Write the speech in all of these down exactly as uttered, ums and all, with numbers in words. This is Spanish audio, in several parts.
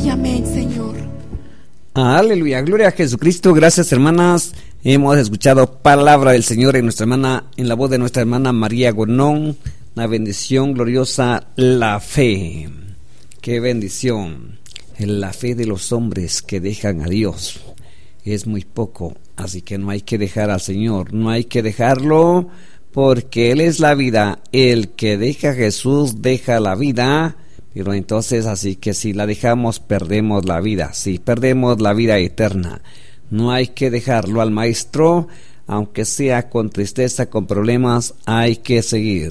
y amén, Señor. Aleluya, gloria a Jesucristo. Gracias, hermanas. Hemos escuchado palabra del Señor en nuestra hermana, en la voz de nuestra hermana María Gonón. Una bendición gloriosa, la fe. Qué bendición. La fe de los hombres que dejan a Dios es muy poco, así que no hay que dejar al Señor, no hay que dejarlo, porque Él es la vida. El que deja a Jesús deja la vida. Pero entonces, así que si la dejamos, perdemos la vida. Sí, perdemos la vida eterna. No hay que dejarlo al Maestro, aunque sea con tristeza, con problemas, hay que seguir.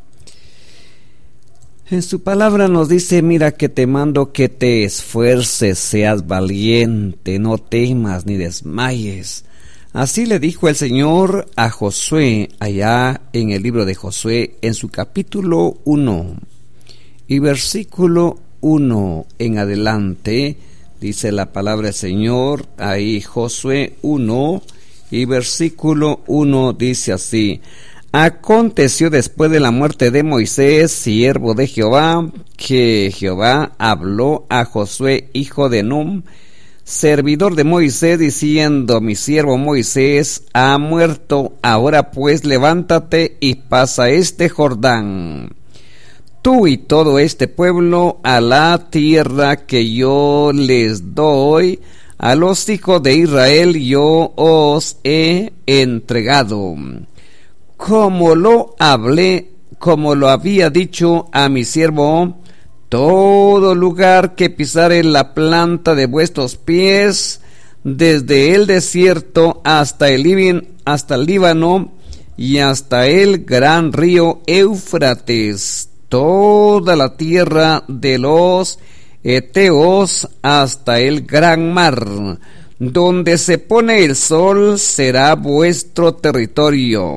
En su palabra nos dice: mira que te mando que te esfuerces, seas valiente, no temas ni desmayes. Así le dijo el Señor a Josué, allá en el libro de Josué, en su capítulo uno. Y versículo uno en adelante, dice la palabra del Señor, ahí Josué uno, y versículo uno dice así: aconteció después de la muerte de Moisés, siervo de Jehová, que Jehová habló a Josué, hijo de Nun, servidor de Moisés, diciendo: mi siervo Moisés ha muerto, ahora pues levántate y pasa este Jordán, tú y todo este pueblo, a la tierra que yo les doy a los hijos de Israel, yo os he entregado, como lo hablé, como lo había dicho a mi siervo. Todo lugar que pisare la planta de vuestros pies, desde el desierto hasta el Líbano, hasta el Líbano y hasta el gran río Éufrates, toda la tierra de los Eteos hasta el gran mar, donde se pone el sol, será vuestro territorio.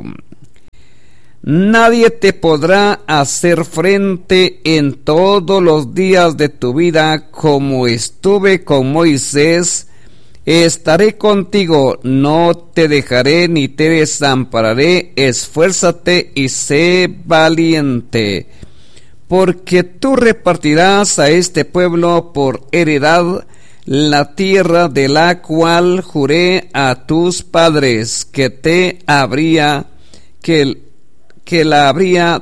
Nadie te podrá hacer frente en todos los días de tu vida, como estuve con Moisés. Estaré contigo, no te dejaré ni te desampararé. Esfuérzate y sé valiente, porque tú repartirás a este pueblo por heredad la tierra de la cual juré a tus padres que te habría, que, que la habría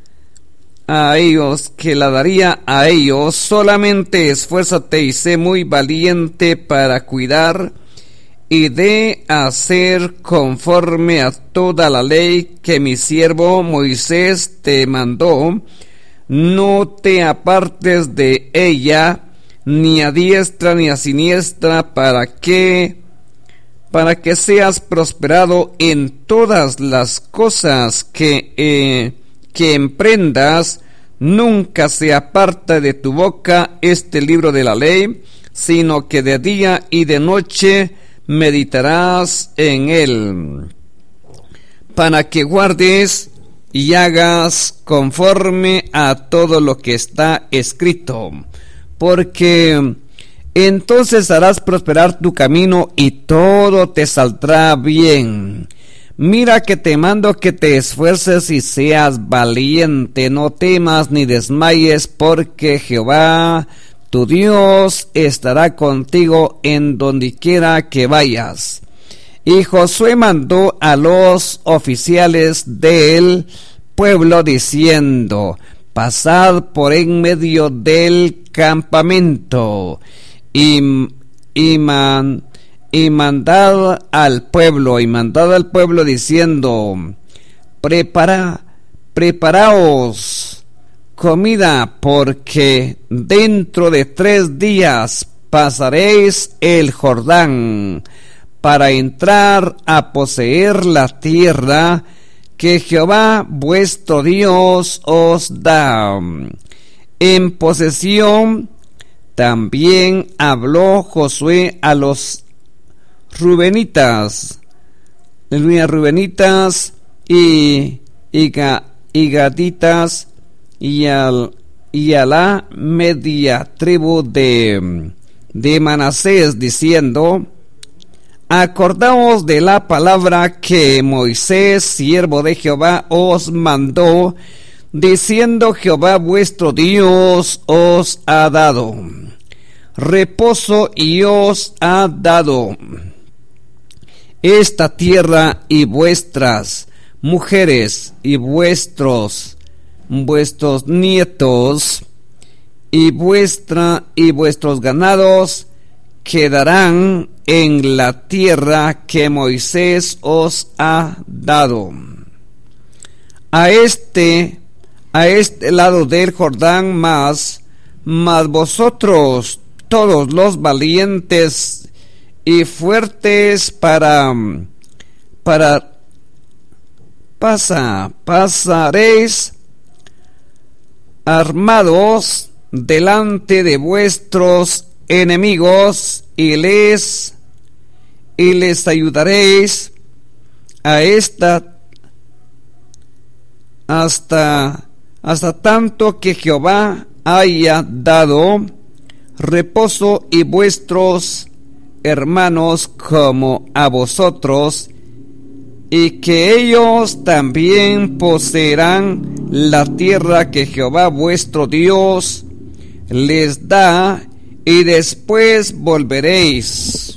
a ellos, que la daría a ellos. Solamente esfuérzate y sé muy valiente para cuidar y de hacer conforme a toda la ley que mi siervo Moisés te mandó. No te apartes de ella, ni a diestra ni a siniestra, para que para que seas prosperado en todas las cosas que eh, que emprendas. Nunca se aparta de tu boca este libro de la ley, sino que de día y de noche meditarás en él, para que guardes y hagas conforme a todo lo que está escrito, porque entonces harás prosperar tu camino y todo te saldrá bien. Mira que te mando que te esfuerces y seas valiente, no temas ni desmayes, porque Jehová tu Dios estará contigo en donde quiera que vayas. Y Josué mandó a los oficiales del pueblo diciendo: pasad por en medio del campamento y, y, man, y mandad al pueblo, y mandad al pueblo diciendo: prepara, preparaos comida, porque dentro de tres días pasaréis el Jordán para entrar a poseer la tierra que Jehová vuestro Dios os da en posesión. También habló Josué a los rubenitas, aleluya, rubenitas y, y, y gaditas y, al, y a la media tribu de, de Manasés, diciendo: acordaos de la palabra que Moisés, siervo de Jehová, os mandó, diciendo: Jehová vuestro Dios os ha dado reposo y os ha dado esta tierra y vuestras mujeres y vuestros vuestros nietos y vuestra y vuestros ganados quedarán en la tierra que Moisés os ha dado. A este a este lado del Jordán, más mas vosotros todos los valientes y fuertes para para pasa pasaréis armados delante de vuestros enemigos y les y les ayudaréis a esta hasta hasta tanto que Jehová haya dado reposo y vuestros hermanos como a vosotros, y que ellos también poseerán la tierra que Jehová vuestro Dios les da, y después volveréis.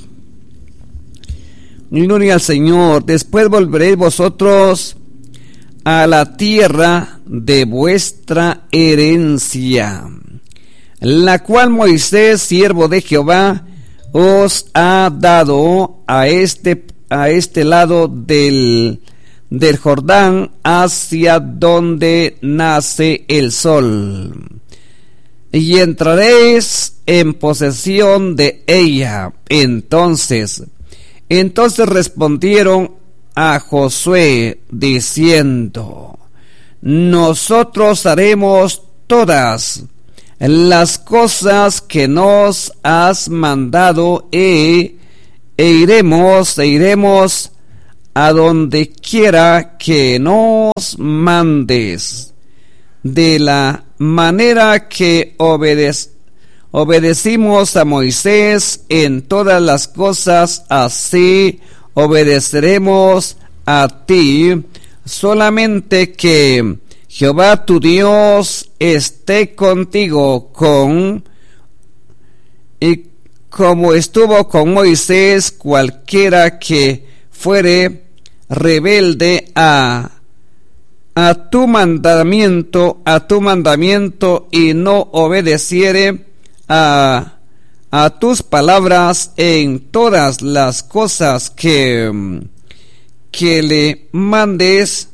Gloria al Señor. Después volveréis vosotros a la tierra de vuestra herencia, la cual Moisés, siervo de Jehová, os ha dado a este a este lado del del Jordán, hacia donde nace el sol, y entraréis en posesión de ella. Entonces, entonces respondieron a Josué diciendo: nosotros haremos todas las cosas que nos has mandado, e, e iremos, e iremos a donde quiera que nos mandes, de la manera que obedec- obedecimos a Moisés en todas las cosas, así obedeceremos a ti. Solamente que Jehová tu Dios esté contigo, con y como estuvo con Moisés. Cualquiera que fuere rebelde a a tu mandamiento, a tu mandamiento y no obedeciere a a tus palabras en todas las cosas que que le mandes,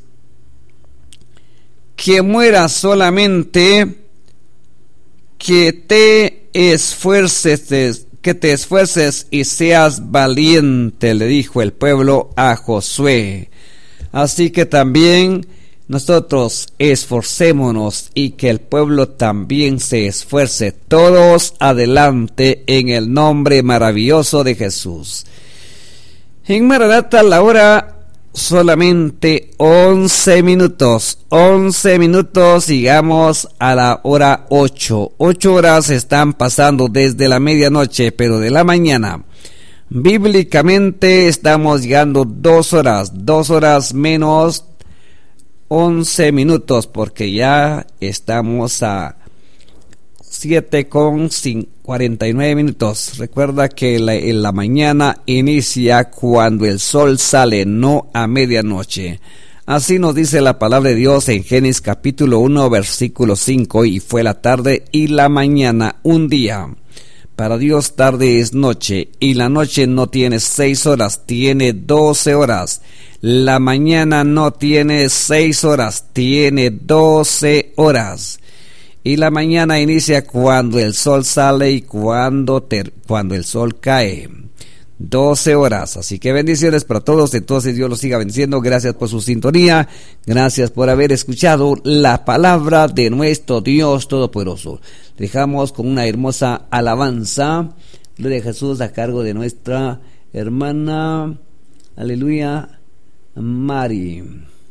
que muera. Solamente que te esfuerces, que te esfuerces y seas valiente, le dijo el pueblo a Josué. Así que también nosotros esforcémonos, y que el pueblo también se esfuerce. Todos adelante en el nombre maravilloso de Jesús. En Maranata la hora solamente once minutos, once minutos, llegamos a la hora ocho. Ocho horas están pasando desde la medianoche, pero de la mañana. Bíblicamente estamos llegando dos horas, dos horas menos once minutos, porque ya estamos a siete con cuarenta y nueve minutos. Recuerda que la, en la mañana inicia cuando el sol sale, no a medianoche. Así nos dice la palabra de Dios en Génesis capítulo uno, versículo cinco. Y fue la tarde y la mañana un día. Para Dios tarde es noche, y la noche no tiene seis horas, tiene doce horas. La mañana no tiene seis horas, tiene doce horas. Y la mañana inicia cuando el sol sale y cuando, ter, cuando el sol cae. doce horas. Así que bendiciones para todos. Entonces Dios los siga bendiciendo. Gracias por su sintonía. Gracias por haber escuchado la palabra de nuestro Dios Todopoderoso. Dejamos con una hermosa alabanza. Gloria a Jesús, a cargo de nuestra hermana, aleluya, Mari.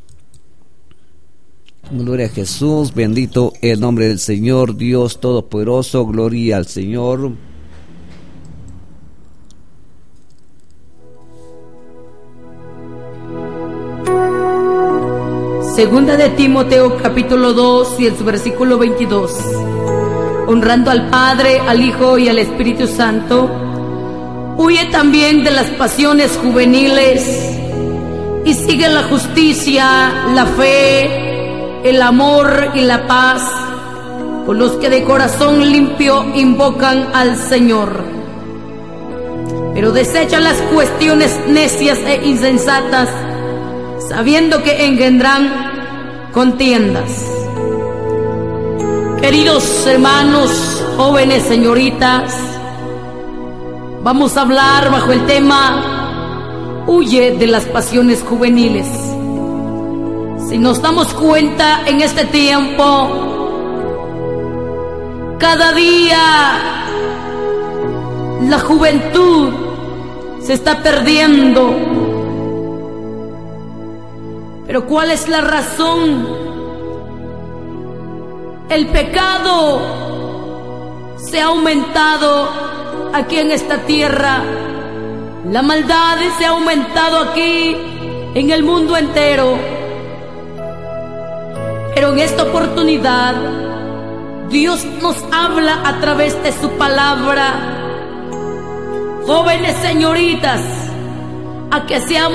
Gloria a Jesús, bendito el nombre del Señor, Dios Todopoderoso, gloria al Señor. Segunda de Timoteo capítulo dos y el versículo veintidós. honrando al Padre, al Hijo y al Espíritu Santo. Huye también de las pasiones juveniles y sigue la justicia, la fe, el amor y la paz con los que de corazón limpio invocan al Señor. Pero desecha las cuestiones necias e insensatas, sabiendo que engendran contiendas. Queridos hermanos, jóvenes, señoritas, vamos a hablar bajo el tema huye de las pasiones juveniles. Si nos damos cuenta en este tiempo, cada día la juventud se está perdiendo. Pero ¿cuál es la razón? El pecado se ha aumentado aquí en esta tierra. La maldad se ha aumentado aquí en el mundo entero. Pero en esta oportunidad Dios nos habla a través de su palabra. Jóvenes, señoritas, a que seamos